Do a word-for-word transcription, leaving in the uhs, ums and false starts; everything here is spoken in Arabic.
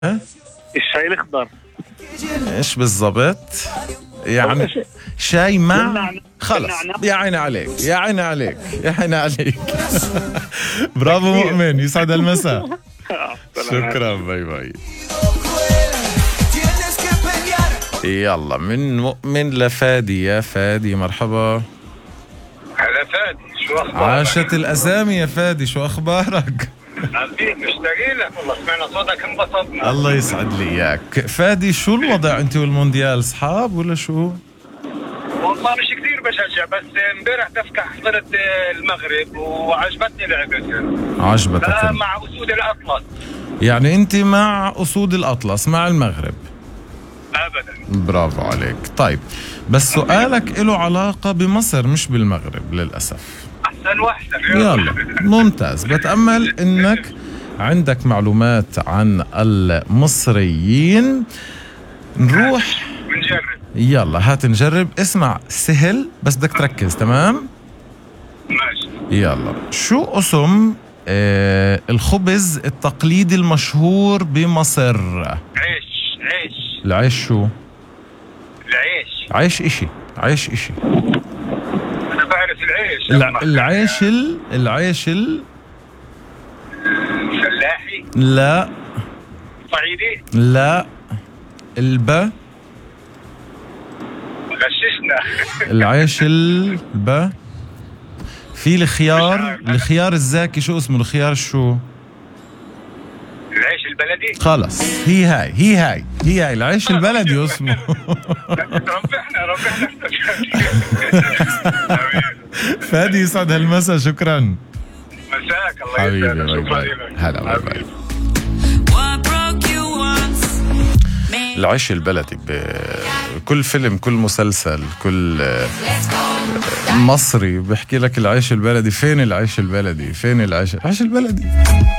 ها؟ الشاي الاخضر. ايش بالضبط؟ يعني شاي مع خلص. يا عيني عليك، يا عيني عليك، يا عيني عليك. برافو مؤمن، يسعد المساء. شكرا، باي باي. يلا من مؤمن لفادي. يا فادي مرحبا. هلا فادي، شو اخبارك؟ عاشت الاسامي يا فادي، شو اخبارك؟ حبيبي مشتاقين لك والله، سمعنا صوتك انبسطنا. الله يسعد لي اياك. فادي شو الوضع انت والمونديال، اصحاب ولا شو؟ والله مش كثير بشجع، بس امبارح دفكة حضرت المغرب وعجبتني لعبتها. عجبتك؟ لا مع اسود الاطلس. يعني انت مع اسود الاطلس، مع المغرب؟ ابدا. برافو عليك. طيب بس سؤالك له علاقة بمصر مش بالمغرب للأسف. احسن واحسن. يلا ممتاز. بتأمل انك عندك معلومات عن المصريين. نروح بنجرب. يلا هات نجرب. اسمع سهل بس بدك تركز، تمام؟ ماشي. يلا شو اسم آه الخبز التقليدي المشهور بمصر؟ عيش. عيش. العيش شو؟ العيش. عيش اشي، عيش اشي. انا بعرف العيش. الع... العيش ال... العيش ال فلاحي. لا. صعيدي. لا. الب. غششنا. العيش الب. في الخيار، الخيار الزاكي شو اسمه؟ الخيار شو؟ العيش البلدي. خلص هي هاي، هي هاي، هي هاي العيش البلدي اسمه. ربحنا ربحنا. فادي يسعد هالمسا، شكرا. مساك الله حبيبي، يسعدك. باي شكرا باي. لك. هلا باي باي. العيش البلدي بكل فيلم، كل مسلسل، كل مصري بيحكي لك العيش البلدي. فين العيش البلدي؟ فين العيش العيش البلدي؟